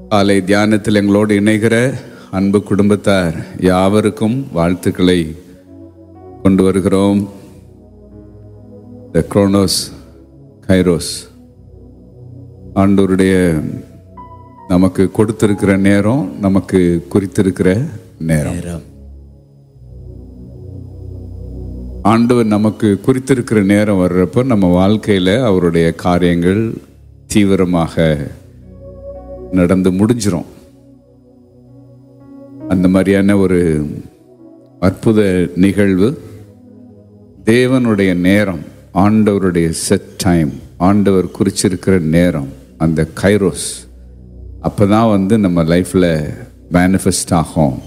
காலை தியானத்தில் எங்களோடு இணைகிற அன்பு குடும்பத்தார் யாவருக்கும் வாழ்த்துக்களை கொண்டு வருகிறோம். த குரோனோஸ் கைரோஸ் ஆண்டவருடைய நமக்கு கொடுத்திருக்கிற நேரம், நமக்கு குறித்திருக்கிற நேரம். ஆண்டவர் நமக்கு குறித்திருக்கிற நேரம் வர்றப்போ நம்ம வாழ்க்கையில் அவருடைய காரியங்கள் தீவிரமாக நடந்து முடிஞ்சிரும். அந்த மாதிரியான ஒரு அற்புத நிகழ்வு தேவனுடைய நேரம், ஆண்டவருடைய செட் டைம், ஆண்டவர் குறிச்சிருக்கிற நேரம், அந்த கைரோஸ் அப்போதான் நம்ம லைஃப்பில் மேனிஃபெஸ்ட் ஆகும்.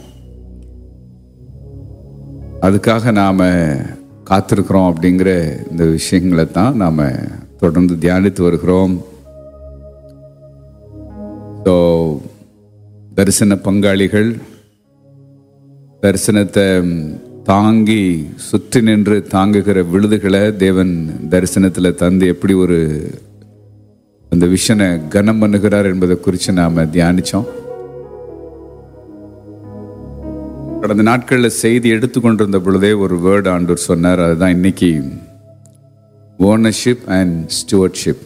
அதுக்காக நாம் காத்திருக்கிறோம். அப்படிங்கிற இந்த விஷயங்களை தான் நாம் தொடர்ந்து தியானித்து வருகிறோம். ஸோ தரிசன பங்காளிகள் தரிசனத்தை தாங்கி சுற்றி நின்று தாங்குகிற விழுதுகளை தேவன் தரிசனத்தில் தந்து எப்படி ஒரு அந்த விஷனை கனம் பண்ணுகிறார் என்பதை குறித்து நாம் தியானித்தோம். கடந்த நாட்களில் செய்தி எடுத்துக்கொண்டிருந்த பொழுதே ஒரு வேர்டு ஆண்டவர் சொன்னார். அதுதான் இன்னைக்கு ஓனர்ஷிப் அண்ட் ஸ்டூவர்ட்ஷிப்.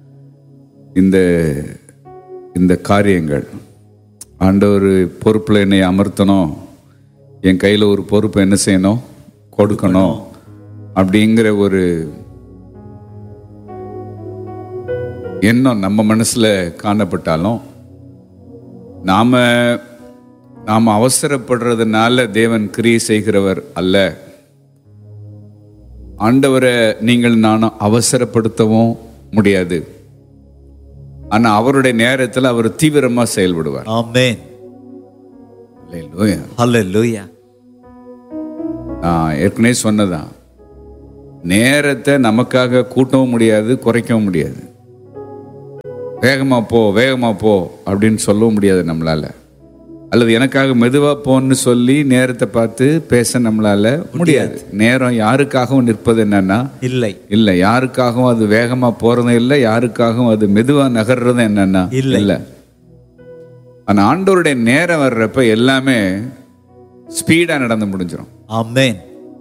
இந்த காரியங்கள் ஆண்டவர் பொறுப்பில் என்னை அமர்த்தணும், என் கையில் ஒரு பொறுப்பை என்ன செய்யணும், கொடுக்கணும் அப்படிங்கிற ஒரு எண்ணம் நம்ம மனசில் காணப்பட்டாலும் நாம் அவசரப்படுறதுனால தேவன் கிரியை செய்கிறவர் அல்ல. ஆண்டவரை நீங்கள் நானும் அவசரப்படுத்தவும் முடியாது. ஆனா அவருடைய நேரத்தில் அவர் தீவிரமா செயல்படுவார். ஆமென். ஹல்லேலூயா. நான் ஏற்கனவே சொன்னதான், நேரத்தை நமக்காக கூட்டவும் முடியாது, குறைக்கவும் முடியாது. வேகமா போ அப்படின்னு சொல்லவும் முடியாது நம்மளால. அல்லது எனக்காக மெதுவா போன்னு சொல்லி நேரத்தை பார்த்து பேச நம்மளால முடியாது. நேரம் யாருக்காகவும் நிற்பது என்னன்னா இல்லை. யாருக்காகவும் அது வேகமா போறதும் இல்லை, யாருக்காகவும் அது மெதுவா நகர்றதும் என்னன்னா இல்லை. ஆனா ஆண்டவருடைய நேரம் வர்றப்ப எல்லாமே ஸ்பீடா நடந்து முடிஞ்சிடும். ஆமென்.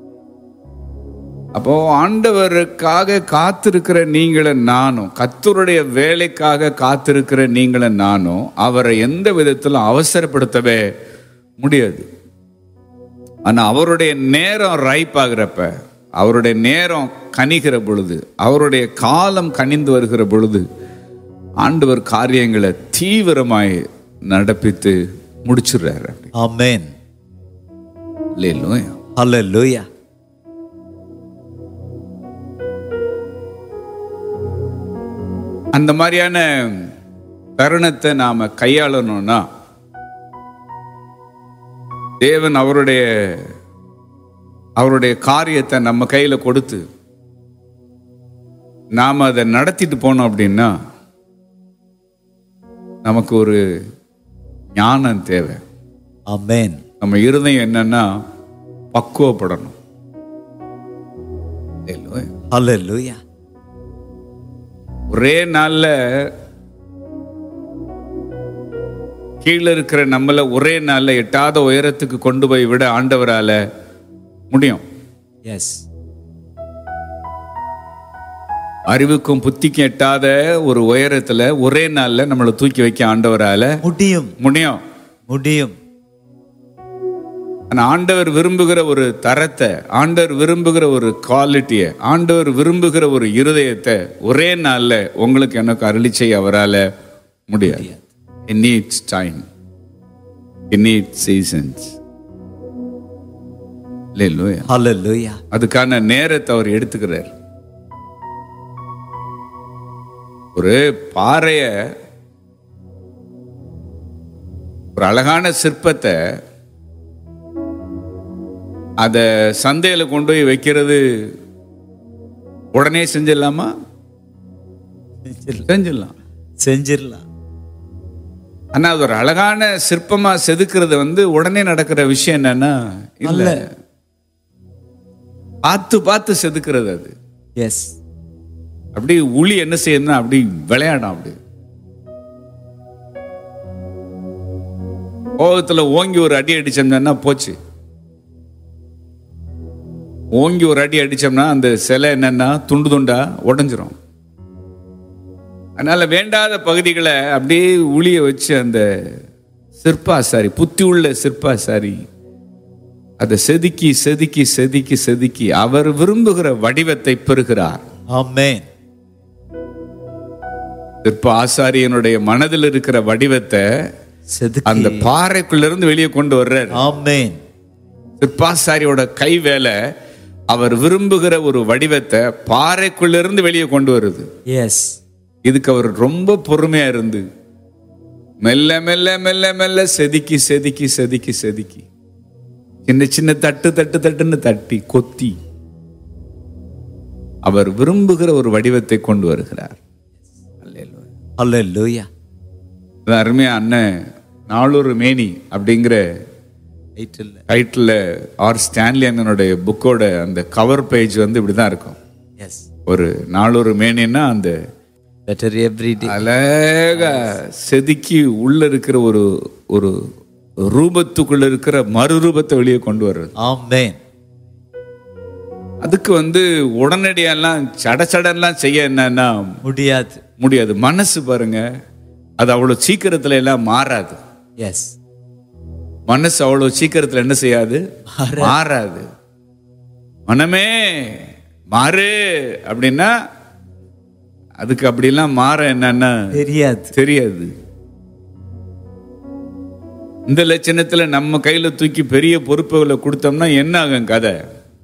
அப்போ ஆண்டவருக்காக காத்திருக்கிற நீங்களும் நானும், கர்த்தருடைய வேலைக்காக காத்திருக்கிற நீங்களும் நானும் அவரை எந்த விதத்திலும் அவசரப்படுத்தவே முடியாது. ஆனா அவருடைய நேரம் ரைப் ஆகிறப்ப, அவருடைய நேரம் கனிகிற பொழுது, அவருடைய காலம் கனிந்து வருகிற பொழுது ஆண்டவர் காரியங்களை தீவிரமாய் நடப்பித்து முடிச்சிடுறாரு. ஆமென். அல்லேலூயா. அல்லேலூயா. அந்த மாதிரியான தருணத்தை நாம கையாளணும்னா தேவன் அவருடைய காரியத்தை நம்ம கையில கொடுத்து நாம அதை நடத்திட்டு போனோம் அப்படின்னா நமக்கு ஒரு ஞானம் தேவை. ஆமென். நம்ம இருதயம் என்னன்னா பக்குவப்படணும். அல்லேலூயா. ஒரே நாள்ல கீழே இருக்கிற நம்மள ஒரே நாள்ல எட்டாத உயரத்துக்கு கொண்டு போய் விட ஆண்டவரால முடியும். எஸ். அறிவுக்கும் புத்திக்கும் எட்டாத ஒரு உயரத்துல ஒரே நாள்ல நம்மளை தூக்கி வைக்க ஆண்டவரால முடியும். ஆண்டவர் விரும்புகிற ஒரு தரத்தை, ஆண்டவர் விரும்புகிற ஒரு குவாலிட்டியை, ஆண்டவர் விரும்புகிற ஒரு இருதயத்தை ஒரே நாள்ல உங்களுக்கு எனக்கு அருளி செய்ய அவரால முடியாது. It needs time. It needs seasons. Hallelujah. Hallelujah. அதுக்கான நேரத்தை அவர் எடுத்துக்கிறார். ஒரு பாறைய, ஒரு அழகான சிற்பத்தை அத சந்தையில கொண்டு போய் வைக்கிறது உடனே செஞ்சிடலாமா? செஞ்சிடலாம். ஆனா அது ஒரு அழகான சிற்பமா செதுக்கிறது உடனே நடக்கிற விஷயம் என்னன்னா இல்ல, பார்த்து செதுக்கிறது அது. எஸ். அப்படி உளி என்ன செய்யணும்னா அப்படி விளையாடும். அப்படி கோபத்துல ஓங்கி ஒரு அடி அடிச்சோம்னா போச்சு. ஓங்கி ஒரு அடி அடிச்சோம்னா அந்த சிலை என்னன்னா துண்டு துண்டா உடைஞ்சிரும். அதனால வேண்டாத பகுதிகளை அப்படியே உளிய வச்சு அந்த சிற்பாசாரி, புத்தி உள்ள சிற்பாசாரி அதை செதுக்கி செதுக்கி செதுக்கி செதுக்கி அவர் விரும்புகிற வடிவத்தை பெறுகிறார். ஆமென். சிற்ப ஆசாரியனுடைய மனதில் இருக்கிற வடிவத்தை அந்த பாறைக்குள்ள இருந்து வெளியே கொண்டு வர்றார். ஆமென். சிற்பாசாரியோட கை வேலை அவர் விரும்புகிற ஒரு வடிவத்தை பாறைக்குள்ள இருந்து வெளியே கொண்டு வருது. எஸ். இதுக்கு அவர் ரொம்ப பொறுமையா இருந்து மெல்ல மெல்ல மெல்ல மெல்ல செதுக்கி செதுக்கி செதுக்கி செதுக்கி சின்ன சின்ன தட்டு தட்டு தட்டுன்னு தட்டி கொத்தி அவர் விரும்புகிற ஒரு வடிவத்தை கொண்டு வருகிறார். அல்லேலூயா. அருமையா அண்ணன் நாளொரு மேனி அப்படிங்கிற டைட்டில் ஆர் ஸ்டான்லி அண்ணனுடைய புக்கோட அந்த கவர் பேஜ் இப்படிதான் இருக்கும். ஒரு நாளொரு மேனின்னா அந்த அழகா செதுக்கி உள்ள இருக்கிற ஒரு ஒரு ரூபத்துக்குள்ள இருக்கிற மறுரூபத்தை வெளியே கொண்டு வர்றது. ஆமென். அதுக்கு உடனடியெல்லாம் சடச்சடெல்லாம் செய்ய என்னன்னா முடியாது. மனசு பாருங்க, அது அவ்வளவு சீக்கிரத்துல எல்லாம் மாறாது. எஸ். மனசு அவ்வளவு சீக்கிரத்துல என்ன செய்யாது, மாறாது. மனமே மாறு அப்படின்னா அதுக்கு அப்படிலாம் மாற என்னன்னா தெரியாது. இந்த லட்சணத்துல நம்ம கையில தூக்கி பெரிய பொறுப்புகளை கொடுத்தோம்னா என்ன ஆகும் கதை?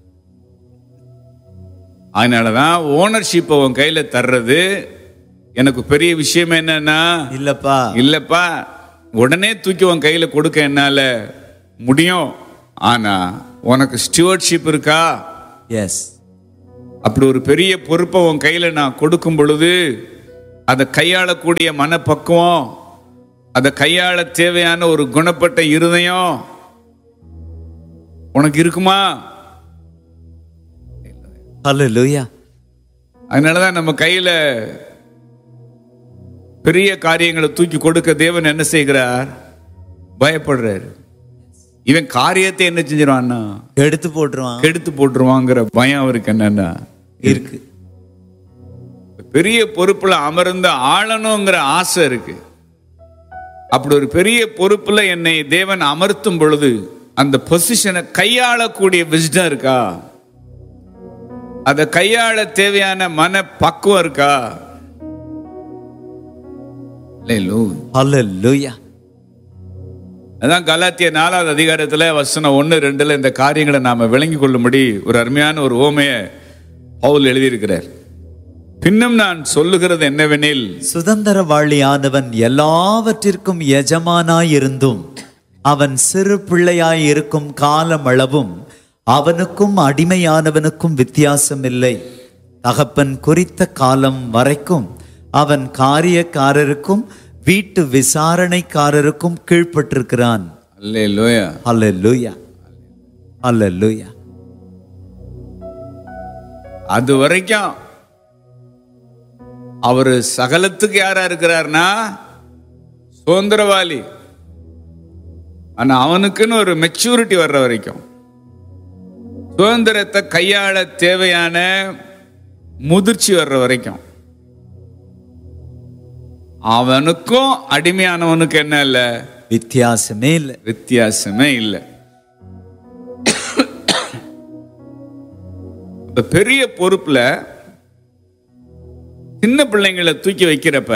அதனாலதான் ஓனர்ஷிப் உன் கையில தர்றது எனக்கு பெரிய விஷயம். என்னன்னா இல்லப்பா உடனே தூக்கி உன் கையில கொடுக்க என்னால முடியும். ஆனா உனக்கு ஸ்டூவர்ட்ஷிப் இருக்கா? எஸ். அப்படி ஒரு பெரிய பொறுப்பை உன் கையில நான் கொடுக்கும் பொழுது அதை கையாளக்கூடிய மனப்பக்குவம், அதை கையாள தேவையான ஒரு குணப்பட்ட இருதயம் உனக்கு இருக்குமா? அல்லேலூயா. அதனாலதான் நம்ம கையில பெரிய காரியங்களை தூக்கி கொடுக்க தேவன் என்ன செய்கிறார்? பயப்படுறாரு. இவன் காரியத்தை என்ன செஞ்சிருவான்னா கெடுத்து போட்டுருவாங்கிற பயம் அவருக்கு என்னன்னா இருக்கு. பெரிய பொறுப்புல அமர்ந்த ஆளணுங்கிற ஆசை இருக்கு. அப்படி ஒரு பெரிய பொறுப்புல என்னை தேவன் அமர்த்தும் பொழுது அந்த பொசிஷனை கையாளக்கூடிய விஸ்டம் இருக்கா? அதை கையாள தேவையான மன பக்குவம் இருக்கா? அல்லேலூயா. அதான் கலாத்திய 4வது அதிகாரத்துல வசனம் 1-2 இந்த காரியங்களை நாம விளங்கி கொள்ளும்படி ஒரு அருமையான ஒரு ஓமைய பவுல் எழுதியிருக்கிறார். பின்னும் நான் சொல்லுகிறது என்னவெனில், சுதந்திரவாளியானவன் எல்லாவற்றிற்கும் எஜமானாயிருந்தும் அவன் சிறு பிள்ளையாய் இருக்கும் காலமளவும் அவனுக்கும் அடிமையானவனுக்கும் வித்தியாசம் இல்லை. தகப்பன் குறித்த காலம் வரைக்கும் அவன் காரியக்காரருக்கும் வீட்டு விசாரணைக்காரருக்கும் கீழ்ப்பட்டிருக்கிறான். அல்லேலூயா, அல்லேலூயா, அல்லேலூயா. அது வரைக்கும் அவரு சகலத்துக்கு யாரா இருக்கிறார்னா சுதந்திரவாளி. ஆனா அவனுக்குன்னு ஒரு மெச்சூரிட்டி வர்ற வரைக்கும், சுதந்திரத்தை கையாள தேவையான முதிர்ச்சி வர்ற வரைக்கும் அவனுக்கும் அடிமையானவனுக்கு என்ன இல்ல? வித்தியாசமே இல்லை. பெரிய பொறுப்புல சின்ன பிள்ளைங்களை தூக்கி வைக்கிறப்ப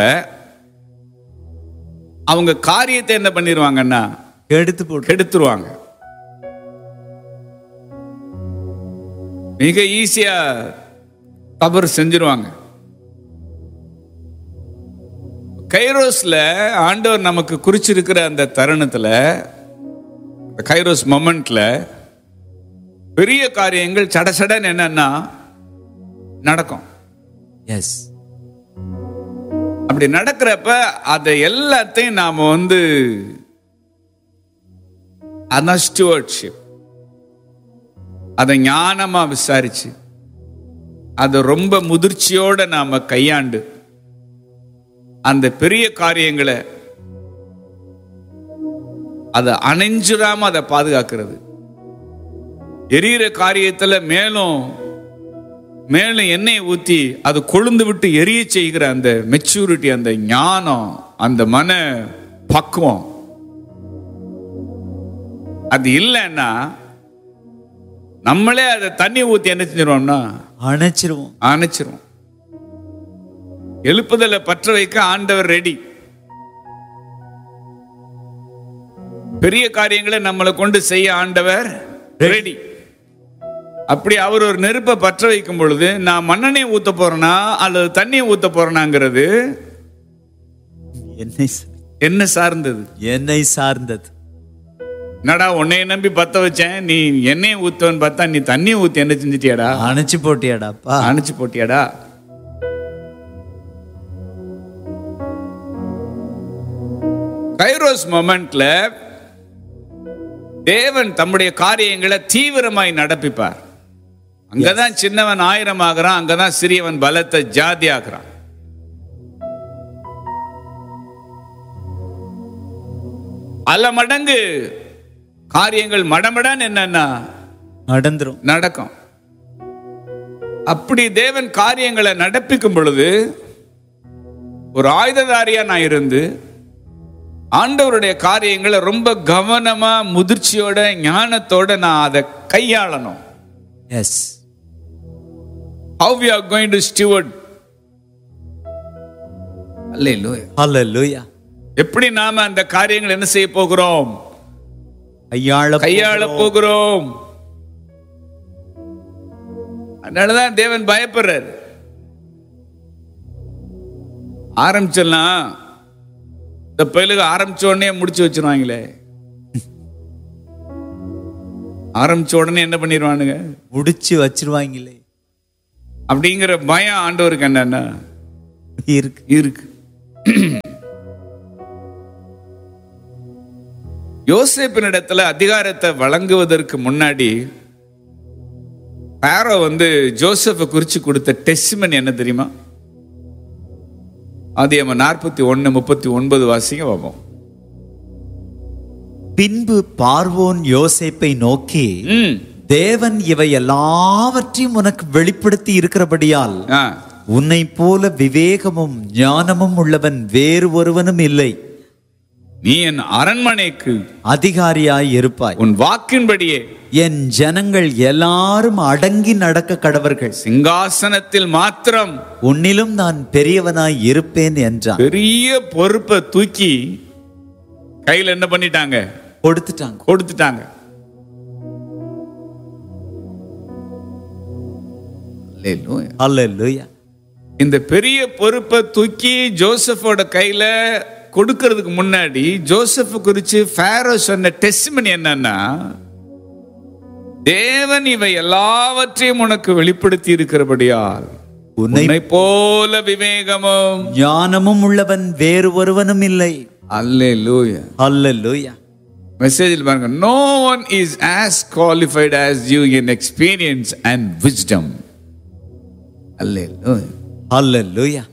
அவங்க காரியத்தை என்ன பண்ணிடுவாங்கன்னா கெடுத்துருவாங்க. மிக ஈஸியா தவறு செஞ்சிருவாங்க. கைரோஸ்ல ஆண்டவர் நமக்கு குறிச்சிருக்கிற அந்த தருணத்துல, கைரோஸ் மொமெண்ட்ல பெரிய காரியங்கள் சடசடன் என்னன்னா நடக்கும். எஸ். அப்படி நடக்கிறப்ப அதை எல்லாத்தையும் நாம அதான் ஸ்டூவர்ட்ஷிப், அதை ஞானமா விசாரிச்சு அதை ரொம்ப முதிர்ச்சியோட நாம கையாண்டு அந்த பெரிய காரியங்களை அதை அணைஞ்சிடாம அதை பாதுகாக்கிறது. எரியிற காரியத்துல மேலும் மேலும் எண்ணெயை ஊத்தி அது கொழுந்து விட்டு எரிய செய்கிற அந்த மெச்சூரிட்டி, அந்த ஞானம், அந்த மன பக்குவம் அது இல்லைன்னா நம்மளே அதை தண்ணி ஊத்தி என்ன செஞ்சிருவோம்னா அணைச்சிருவோம். எழுப்புதலை பற்ற வைக்க ஆண்டவர் ரெடி. பெரிய காரியங்களை நம்மளை கொண்டு செய்ய ஆண்டவர் ரெடி. அப்படி அவர் ஒரு நெருப்பை பற்ற வைக்கும் பொழுது நான் மண்ணெண்ணெய் ஊத்த போறேனா அல்லது தண்ணியை ஊத்த போறேனாங்கிறது என்ன சார்ந்தது? என்னை சார்ந்தது. என்னடா உன்னைய நம்பி பத்த வச்சேன், நீ எண்ணெயை ஊத்துவன்னு பார்த்தா நீ தண்ணியை ஊத்தி என்ன செஞ்சிட்டியாடா? அணைச்சு போட்டியாடா. கைரோஸ் மொமெண்ட்ல தேவன் தம்முடைய காரியங்களை தீவிரமாய் நடப்பிப்பார். அங்கதான் சின்னவன் 1000 ஆகிறான், அங்கதான் சிறியவன் பலத்தை ஜாதி ஆகிறான். பல மடங்கு காரியங்கள் மடமடன் என்னன்னா நடக்கும். அப்படி தேவன் காரியங்களை நடப்பிக்கும் பொழுது ஒரு ஆயுததாரியா நான் இருந்து ஆண்டவருடைய காரியங்களை ரொம்ப கவனமா முதிர்ச்சியோட ஞானத்தோட நான் அதை கையாளணும். S. How we are going to steward. Hallelujah. எப்படி நாம அந்த காரியங்களை என்ன செய்ய போகிறோம்? கையாள போகிறோம். அதனாலதான் தேவன் பயப்படுறார். ஆரம்பிச்சலாம் இந்த பயிலுக்கு ஆரம்பிச்ச உடனே முடிச்சு வச்சிருவாங்களே. ஆரம்பிச்ச உடனே என்ன பண்ணிடுவானுங்க? முடிச்சு வச்சிருவாங்களே அப்படிங்கிற பயம் ஆண்டவருக்கு என்னன்னா இருக்கு. யோசேப்பினிடத்துல அதிகாரத்தை வழங்குவதற்கு முன்னாடி பாரோ ஜோசப்பை குறிச்சு கொடுத்த டெஸ்டிமனி என்ன தெரியுமா? ஆதியாகமம் 41:39 வாசிங்க பாப்போம். பின்பு பார்வோன் யோசேப்பை நோக்கி, தேவன் இவை எல்லாவற்றையும் உனக்கு வெளிப்படுத்தி இருக்கிறபடியால் உன்னை போல விவேகமும் ஞானமும் உள்ளவன் வேறு ஒருவனும் இல்லை. நீ என் அரண்மனைக்கு அதிகாரியாய் இருப்பாய். உன் வாக்கின்படியே என் ஜனங்கள் எல்லாரும் அடங்கி நடக்க கடவர்கள். சிங்காசனத்தில் மாத்திரம் உன்னிலும் நான் பெரியவனாய் இருப்பேன் என்றான். பெரிய பொறுப்பை தூக்கி கையில் என்ன பண்ணிட்டாங்க? கொடுத்துட்டாங்க. அல்லேலூயா. இந்த பெரிய பொறுப்பை தூக்கி ஜோசப்போட கையில கொடுக்கிறதுக்கு முன்னாடி ஜோசப் குறிச்சு ஃபாரோ சொன்ன டெஸ்டிமனி என்னன்னா, தேவன் இவை எல்லாவற்றையும் உனக்கு வெளிப்படுத்தி இருக்கிறபடியால் உன்னை போல விவேகமும் ஞானமும் உள்ளவன் வேறு ஒருவனும் இல்லை. அல்லேலூயா. அல்லேலூயா. மெசேஜில் பாருங்க, no one is as qualified as you in experience and wisdom. அல்லேலூயா. அல்லேலூயா.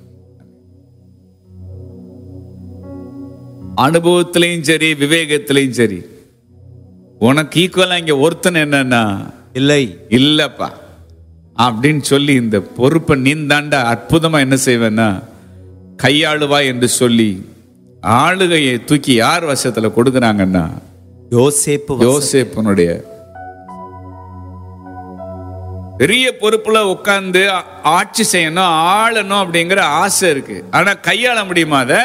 அனுபவத்திலையும் சரி விவேகத்திலையும் சரி உனக்கு ஈக்குவலா இங்க ஒருத்தன் என்னன்னா இல்லப்பா அப்படின்னு சொல்லி இந்த பொறுப்பை நீந்தாண்டா அற்புதமா என்ன செய்வேன்னா கையாளுவா என்று சொல்லி ஆளுகையை தூக்கி யார் வசத்துல கொடுக்குறாங்கன்னா யோசேப்புனுடைய பெரிய பொறுப்புல உட்கார்ந்து ஆட்சி செய்யணும், ஆளணும் அப்படிங்கிற ஆசை இருக்கு. ஆனா கையாள முடியுமா? அத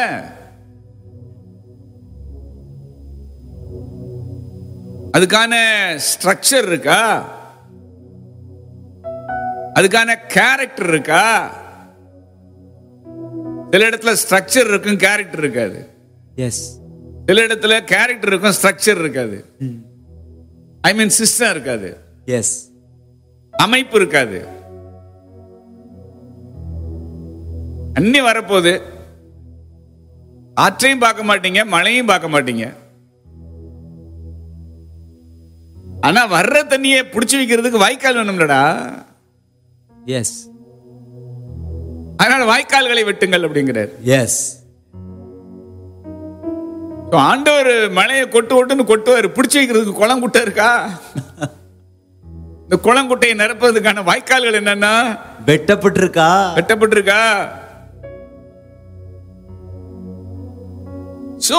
அதுக்கான ஸ்ட்ரக்சர் இருக்கா? அதுக்கான கேரக்டர் இருக்கா? சில இடத்துல ஸ்ட்ரக்சர் இருக்கும், கேரக்டர் இருக்காது. சில இடத்துல கேரக்டர் இருக்கும், ஸ்ட்ரக்சர் இருக்காது. ஐ மீன் சிஸ்டம் இருக்காது, அமைப்பு இருக்காது. அன்னி வரப்போகுது, ஆற்றையும் பார்க்க மாட்டீங்க, மழையும் பார்க்க மாட்டீங்க. ஆனா வர்ற தண்ணியை புடிச்சு வைக்கிறதுக்கு வாய்க்கால் வேணும்லடா. அதனால வாய்க்கால்களை வெட்டுங்கள் அப்படிங்கிறார். ஆண்டவர் மழையை கொட்டுன்னு கொட்டுவார். பிடிச்சி வைக்கிறதுக்கு குளங்குட்டை இருக்கா? இந்த குளங்குட்டையை நிரப்புறதுக்கான வாய்க்கால்கள் என்னன்னா வெட்டப்பட்டிருக்கா? சோ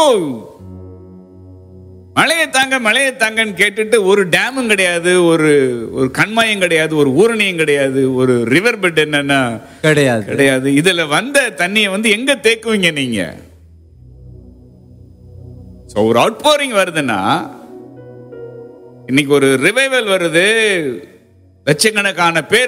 மழையை தாங்கன்னு கேட்டுட்டு ஒரு டேமும் கிடையாது, ஒரு கண்மாயம் கிடையாது, ஒரு ஊரணியும் கிடையாது, ஒரு ரிவர் பெட் என்னன்னா கிடையாது. இதுல வந்த தண்ணியை எங்க தேக்குவீங்க நீங்க? ஒரு அவுட்போரிங் வருதுன்னா, இன்னைக்கு ஒரு ரிவைவல் வருது, லட்சக்கணக்கான பேர்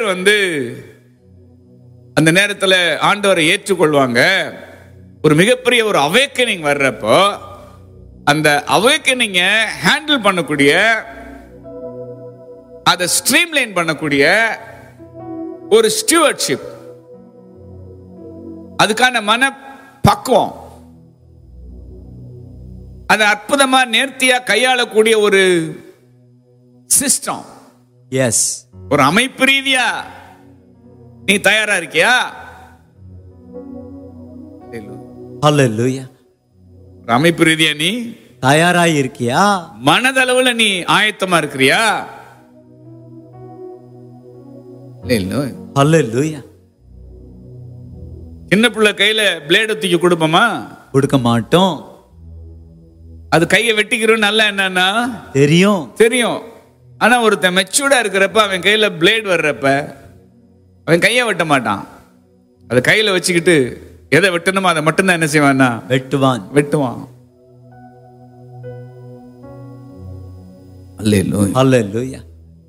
அந்த நேரத்தில் ஆண்டவரை ஏற்றுக்கொள்வாங்க. ஒரு மிகப்பெரிய ஒரு அவேக்கனிங் வர்றப்போ அந்த அவேக்கனிங்க ஹேண்டில் பண்ணக்கூடிய, அதை ஸ்ட்ரீம்லைன் பண்ணக்கூடிய ஒரு ஸ்டூவர்ட்ஷிப், அதுக்கான மன பக்குவம், அதை அற்புதமா நேர்த்தியா கையாளக்கூடிய ஒரு சிஸ்டம், ஒரு அமைப்பு ரீதியா நீ தயாரா இருக்கியா? ஒரு அமைப்பு ரீதியா நீ தயாரா இருக்கியா? மனதளவுல நீ ஆயத்தமா இருக்கிறியா? சின்ன பிள்ளை கையில பிளேடு தூக்கி கொடுப்போமா? கொடுக்க மாட்டோம். அது கையை வெட்டிக்கிறோம் நல்லா என்னன்னா தெரியும். ஆனா ஒருத்தன் மெச்சூர்டா இருக்கிறப்ப, அவன் கையில பிளேட் வர்றப்ப அவன் கையை வெட்ட மாட்டான். அதை கையில வச்சுக்கிட்டு எதை வெட்டணுமோ அதை மட்டும்தான் என்ன செய்வான்னா வெட்டுவான். அல்லேலூயா.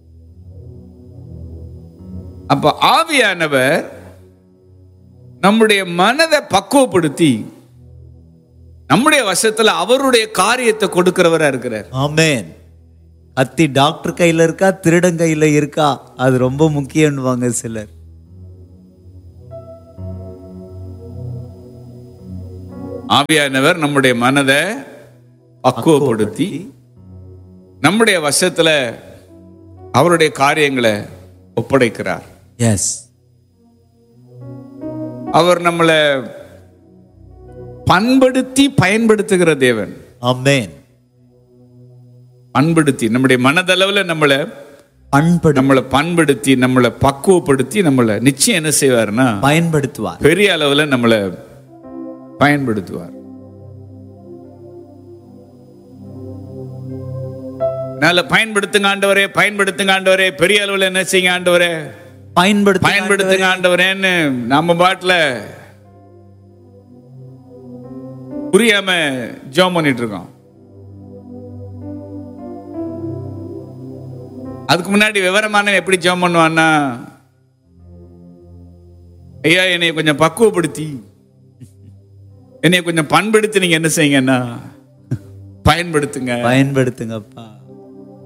அப்ப ஆவியானவர் நம்முடைய மனதை பக்குவப்படுத்தி நம்முடைய வசத்துல அவருடைய காரியத்தை கொடுக்கிறவரா இருக்கிறார். ஆமென். கத்தி டாக்டர் கையில இருக்கா, திருடன் கையில இருக்கா, அது ரொம்ப முக்கியம்னுவாங்க சிலர். ஆவியானவர் நம்முடைய மனதை பக்குவப்படுத்தி நம்முடைய வசத்துல அவருடைய காரியங்களை ஒப்படைக்கிறார். அவர் நம்மளை பண்படுத்தி பயன்படுத்துகிற தேவன். ஆமென். பண்படுத்தி நம்முடைய மனதளவுல நம்மளை பண்படுத்தி நம்மளை பக்குவப்படுத்தி நம்மளை நிச்சயம் என்ன செய்வார்னா பயன்படுத்துவார். பெரிய அளவுல நம்மளை பயன்படுத்துவார். பயன்படுத்துங்க ஆண்டவரே, பெரிய அளவுல என்ன செய்யுங்க ஆண்டவரே, பயன்படுத்துங்க ஆண்டவரேன்னு நம்ம பாட்டுல புரியாம ஜெபம் பண்ணிட்டு இருக்கோம். அதுக்கு முன்னாடி விவரமான எப்படி ஜெபம் பண்ணுவான்னா, ஐயா என்னை கொஞ்சம் பக்குவப்படுத்தி, என்னை கொஞ்சம் பண்படுத்தி நீங்க என்ன செய்யுங்கன்னா பயன்படுத்துங்கப்பா.